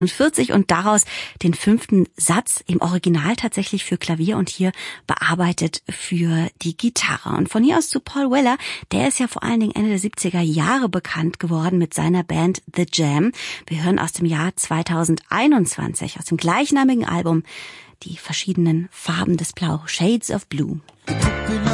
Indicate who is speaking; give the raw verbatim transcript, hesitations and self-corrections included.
Speaker 1: vierzig und daraus den fünften Satz im Original tatsächlich für Klavier und hier bearbeitet für die Gitarre. Und von hier aus zu Paul Weller, der ist ja vor allen Dingen Ende der siebziger Jahre bekannt geworden mit seiner Band The Jam. Wir hören aus dem Jahr zweitausendeinundzwanzig, aus dem gleichnamigen Album, die verschiedenen Farben des Blau, Shades of Blue.